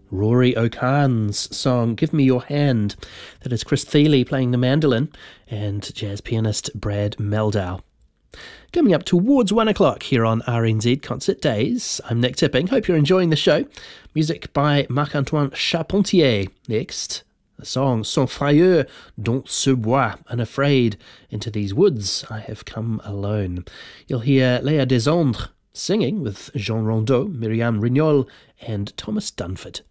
Rory O'Kahn's song Give Me Your Hand. That is Chris Thiele playing the mandolin and jazz pianist Brad Meldau. Coming up towards 1 o'clock here on RNZ Concert Days, I'm Nick Tipping. Hope you're enjoying the show. Music by Marc-Antoine Charpentier. Next, the song Sans frayeur dans ce bois, Unafraid, into these woods I have come alone. You'll hear Léa Desandres singing with Jean Rondeau, Myriam Rignol and Thomas Dunford.